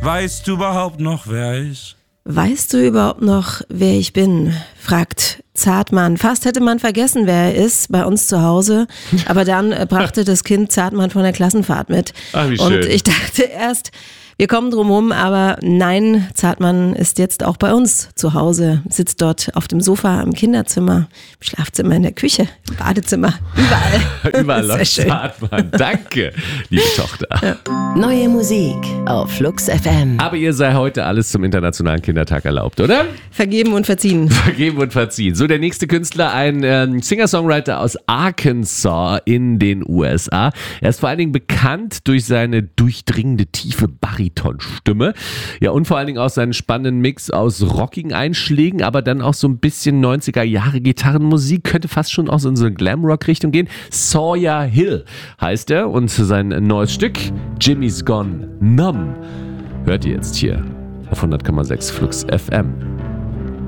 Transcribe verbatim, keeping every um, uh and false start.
Weißt du überhaupt noch, wer ich? Weißt du überhaupt noch, wer ich bin? Fragt Zartmann. Fast hätte man vergessen, wer er ist, bei uns zu Hause. Aber dann äh, brachte das Kind Zartmann von der Klassenfahrt mit. Ach, wie schön. Und ich dachte erst, wir kommen drum rum, aber nein, Zartmann ist jetzt auch bei uns zu Hause, sitzt dort auf dem Sofa im Kinderzimmer, im Schlafzimmer, in der Küche, im Badezimmer, überall. Überall läuft Zartmann. Danke, liebe Tochter. Ja. Neue Musik auf Flux F M. Aber ihr sei heute alles zum Internationalen Kindertag erlaubt, oder? Vergeben und verziehen. Vergeben und verziehen. So, der nächste Künstler, ein ähm, Singer-Songwriter aus Arkansas in den U S A. Er ist vor allen Dingen bekannt durch seine durchdringende, tiefe Baritonstimme. Ja, und vor allen Dingen auch seinen spannenden Mix aus rockigen Einschlägen, aber dann auch so ein bisschen neunziger Jahre Gitarrenmusik. Könnte fast schon auch so in so eine Glamrock-Richtung gehen. Sawyer Hill heißt er und sein neues Stück Jimmy's Gone Numb hört ihr jetzt hier auf hundert Komma sechs Flux F M.